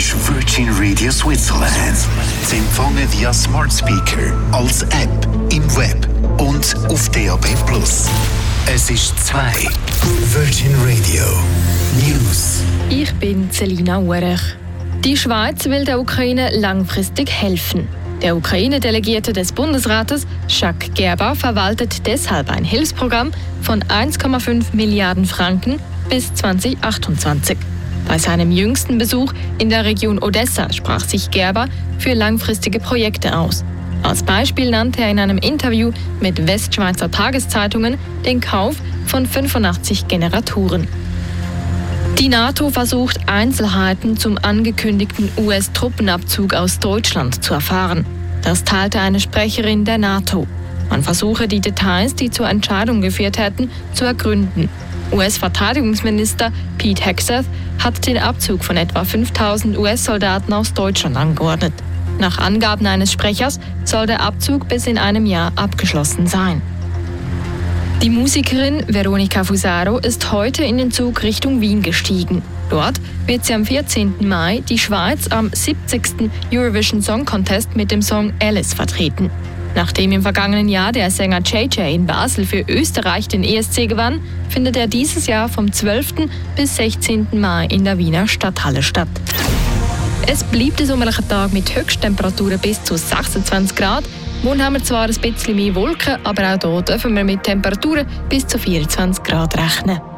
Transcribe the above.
ist Virgin Radio Switzerland. Zu empfangen via Smart Speaker, als App, im Web und auf DAB+. Es ist 2. Virgin Radio News. Ich bin Selina Urech. Die Schweiz will der Ukraine langfristig helfen. Der Ukraine-Delegierte des Bundesrates, Jacques Gerber, verwaltet deshalb ein Hilfsprogramm von 1,5 Milliarden Franken bis 2028. Bei seinem jüngsten Besuch in der Region Odessa sprach sich Gerber für langfristige Projekte aus. Als Beispiel nannte er in einem Interview mit Westschweizer Tageszeitungen den Kauf von 85 Generatoren. Die NATO versucht, Einzelheiten zum angekündigten US-Truppenabzug aus Deutschland zu erfahren. Das teilte eine Sprecherin der NATO. Man versuche, die Details, die zur Entscheidung geführt hätten, zu ergründen. US-Verteidigungsminister Pete Hegseth hat den Abzug von etwa 5.000 US-Soldaten aus Deutschland angeordnet. Nach Angaben eines Sprechers soll der Abzug bis in einem Jahr abgeschlossen sein. Die Musikerin Veronica Fusaro ist heute in den Zug Richtung Wien gestiegen. Dort wird sie am 14. Mai die Schweiz am 70. Eurovision Song Contest mit dem Song Alice vertreten. Nachdem im vergangenen Jahr der Sänger JJ in Basel für Österreich den ESC gewann, findet er dieses Jahr vom 12. bis 16. Mai in der Wiener Stadthalle statt. Es bleibt ein sommerlicher Tag mit Höchsttemperaturen bis zu 26 Grad. Morgen haben wir zwar ein bisschen mehr Wolken, aber auch hier dürfen wir mit Temperaturen bis zu 24 Grad rechnen.